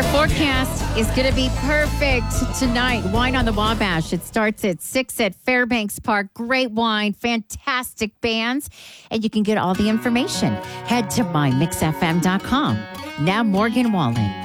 Forecast is going to be perfect tonight. Wine on the Wabash. It starts at 6 at Fairbanks Park. Great wine, fantastic bands, and you can get all the information. Head to mymixfm.com. Now Morgan Wallen.